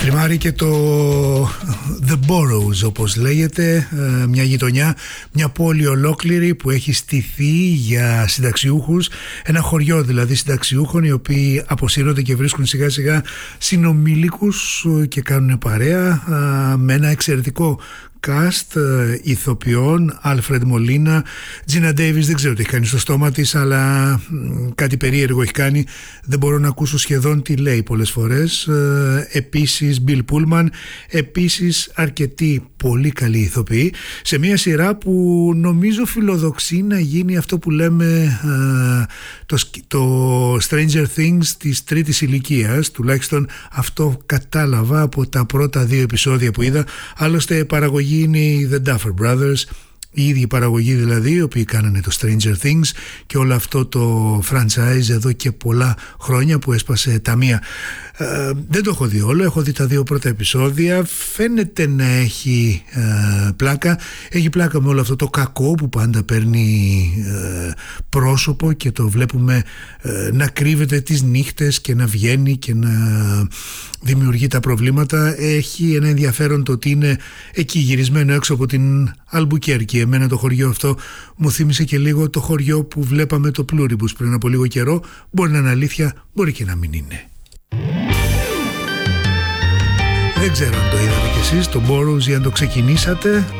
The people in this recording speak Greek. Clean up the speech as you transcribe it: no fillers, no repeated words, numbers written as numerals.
Τριμάρει και το The Boroughs, όπως λέγεται, μια γειτονιά, μια πόλη ολόκληρη που έχει στηθεί για συνταξιούχους, ένα χωριό δηλαδή συνταξιούχων οι οποίοι αποσύρονται και βρίσκουν σιγά σιγά συνομήλικους και κάνουν παρέα με ένα εξαιρετικό cast ηθοποιών, Alfred Molina, Gina Davis, δεν ξέρω τι έχει κάνει στο στόμα της, αλλά κάτι περίεργο έχει κάνει, δεν μπορώ να ακούσω σχεδόν τι λέει πολλές φορές. Επίσης Bill Pullman, επίσης αρκετοί πολύ καλοί ηθοποιοί, σε μια σειρά που νομίζω φιλοδοξεί να γίνει αυτό που λέμε το Stranger Things της τρίτης ηλικίας, τουλάχιστον αυτό κατάλαβα από τα πρώτα 2 επεισόδια που είδα. Άλλωστε παραγωγή είναι οι The Duffer Brothers, οι ίδιοι παραγωγοί δηλαδή, οι οποίοι κάνανε το Stranger Things και όλο αυτό το franchise εδώ και πολλά χρόνια που έσπασε τα μία. Δεν το έχω δει όλο, έχω δει τα 2 πρώτα επεισόδια, φαίνεται να έχει πλάκα. Έχει πλάκα με όλο αυτό το κακό που πάντα παίρνει πρόσωπο και το βλέπουμε να κρύβεται τις νύχτες και να βγαίνει και να δημιουργεί τα προβλήματα. Έχει ένα ενδιαφέρον το ότι είναι εκεί γυρισμένο έξω από την Αλμπουκέρκη. Εμένα το χωριό αυτό μου θύμισε και λίγο το χωριό που βλέπαμε το Pluribus πριν από λίγο καιρό. Μπορεί να είναι αλήθεια, μπορεί και να μην είναι. Δεν ξέρω αν το είδατε κι εσείς το Boroughs ή αν το ξεκινήσατε.